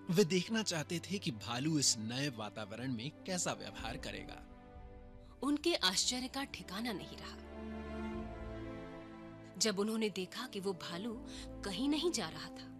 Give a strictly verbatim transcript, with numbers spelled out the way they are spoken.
वे देखना चाहते थे कि भालू इस नए वातावरण में कैसा व्यवहार करेगा। उनके आश्चर्य का ठिकाना नहीं रहा जब उन्होंने देखा कि वो भालू कहीं नहीं जा रहा था,